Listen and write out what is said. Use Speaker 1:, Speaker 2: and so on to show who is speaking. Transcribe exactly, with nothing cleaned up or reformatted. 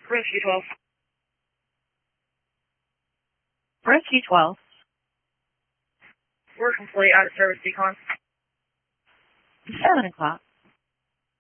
Speaker 1: Rescue twelve.
Speaker 2: Rescue twelve.
Speaker 1: We're complete out of service decon.
Speaker 2: Seven o'clock.